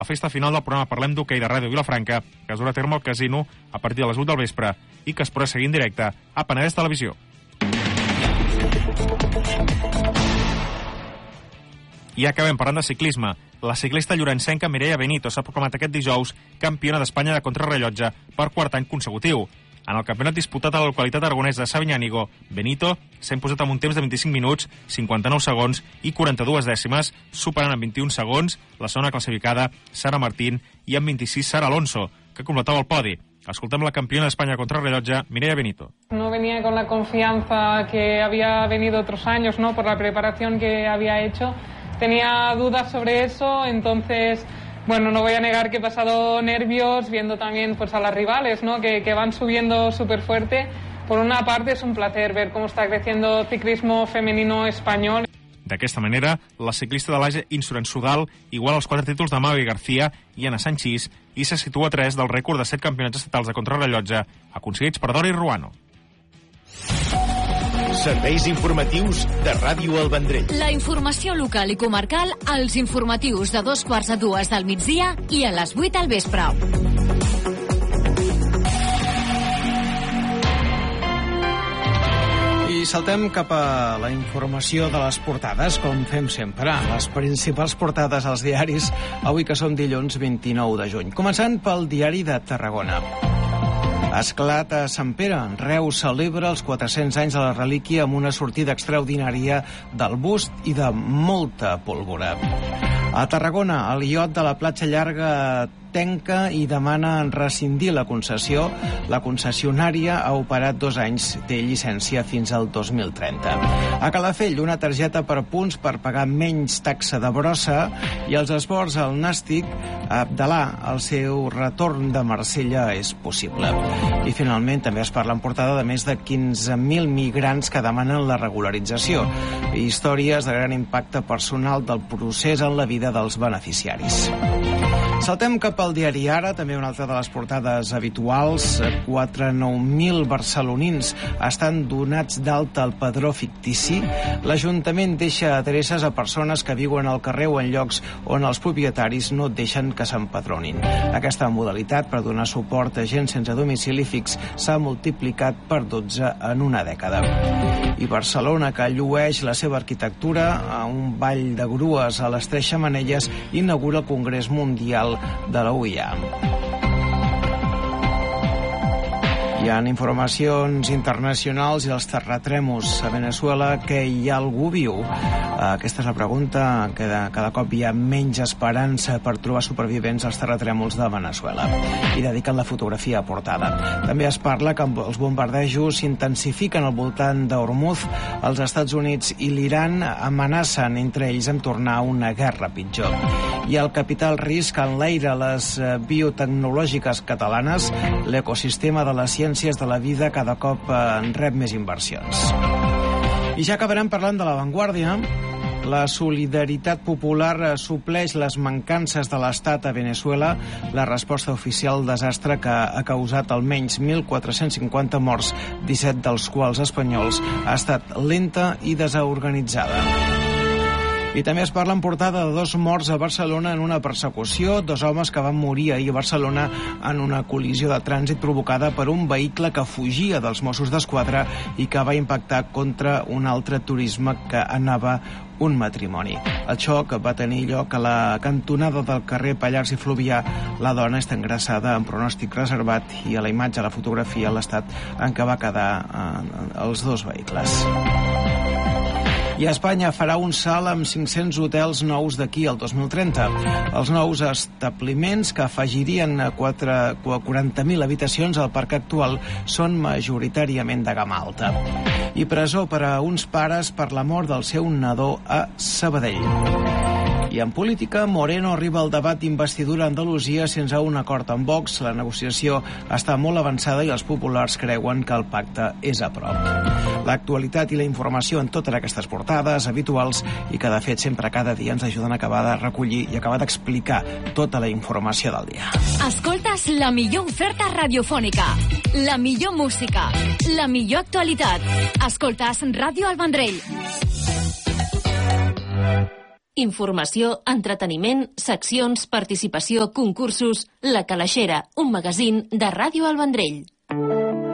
La festa final del programa Parlem d'Hoquei de Ràdio Vilafranca, que es durà a terme al casino a partir de les 8 del vespre i que es podrà seguir en directe a Penedès Televisió. I acabem parlant de ciclisme. La ciclista llorencenca Mireia Benito s'ha proclamat aquest dijous campiona d'Espanya de contrarrellotge per quart any consecutiu. En el campionat disputat a la localitat aragonesa de Sabinyànigo, Benito s'ha imposat amb un temps de 25 minuts, 59 segons i 42 dècimes, superant en 21 segons la segona classificada, Sara Martín, i en 26 Sara Alonso, que completava el podi. Escoltem la campiona d'Espanya de contrarrellotge, Mireia Benito. No venía con la confianza que había venido otros años, ¿no? Por la preparación que había hecho. Tenía dudas sobre eso, entonces, bueno, no voy a negar que he pasado nervios viendo también pues a las rivales, ¿no? Que van subiendo súper fuerte. Por una parte es un placer ver cómo está creciendo el ciclismo femenino español. D'aquesta manera, la ciclista de l'AGE Insurance Sudal iguala els 4 títols de Mavi García i Anna Sanchís i se situa a 3 del rècord de 7 campionats estatals de contrarrellotge aconseguits per Dori Ruano. Serveis informatius de Ràdio El Vendrell. La informació local i comarcal als informatius de 2:45 del migdia i a les 8 al vespre. I saltem cap a la informació de les portades, com fem sempre. Les principals portades als diaris, avui que som dilluns 29 de juny. Començant pel Diari de Tarragona. Esclat a Sant Pere. Reus celebra els 400 anys de la relíquia amb una sortida extraordinària del bust i de molta pólvora. A Tarragona, el iot de la platja llarga tanca i demana rescindir la concessió. La concessionària ha operat 2 anys, té llicència fins al 2030. A Calafell, una targeta per punts per pagar menys taxa de brossa, i als esports, el Nàstic, Abdalà, el seu retorn de Marsella és possible. I finalment també es parla en portada de més de 15.000 migrants que demanen la regularització. Històries de gran impacte personal del procés en la vida dels beneficiaris. Saltem cap al diari Ara, també una altra de les portades habituals. 9.000 barcelonins estan donats d'alta al padró fictici. L'Ajuntament deixa adreces a persones que viuen al carrer o en llocs on els propietaris no deixen que s'empadronin. Aquesta modalitat per donar suport a gent sense domicili fix s'ha multiplicat per 12 en una dècada. I Barcelona, que llueix la seva arquitectura a un ball de grues a les 3 xemeneies, inaugura el Congrés Mundial de la UIA. Hi ha informacions internacionals i els terratrèmols a Venezuela, que hi ha algú viu? Aquesta és la pregunta, que cada cop hi ha menys esperança per trobar supervivents als terratrèmols de Venezuela. I dediquen la fotografia a portada. També es parla que els bombardejos s'intensifiquen al voltant d'Hormuz. Els Estats Units i l'Iran amenacen entre ells amb tornar a una guerra pitjor. I el capital risc enlaira les biotecnològiques catalanes. L'ecosistema de les ciències de la vida cada cop rep més inversions. I ja acabarem parlant de La Vanguardia. La solidaritat popular supleix les mancances de l'Estat a Venezuela. La resposta oficial al desastre que ha causat almenys 1.450 morts, 17 dels quals espanyols, ha estat lenta i desorganitzada. I també es parla en portada de 2 morts a Barcelona en una persecució, 2 homes que van morir ahir a Barcelona en una col·lisió de trànsit provocada per un vehicle que fugia dels Mossos d'Esquadra i que va impactar contra un altre turisme que anava un matrimoni. El xoc va tenir lloc a la cantonada del carrer Pallars i Fluvià. La dona està ingressada en pronòstic reservat i a la imatge, a la fotografia, l'estat en què va quedar els 2 vehicles. I Espanya farà un salt amb 500 hotels nous d'aquí al 2030. Els nous establiments, que afegirien 40.000 habitacions al parc actual, són majoritàriament de gamma alta. I presó per a uns pares per la mort del seu nadó a Sabadell. I en política, Moreno arriba al debat d'investidura a Andalusia sense un acord amb Vox. La negociació està molt avançada i els populars creuen que el pacte és a prop. L'actualitat i la informació en totes aquestes portades habituals i que, de fet, sempre cada dia ens ajuden a acabar de recollir i acabar d'explicar tota la informació del dia. Escoltes la millor oferta radiofònica, la millor música, la millor actualitat. Escoltes Ràdio El Vendrell. Informació, entreteniment, seccions, participació, concursos... La Calaixera, un magazín de Ràdio El Vendrell.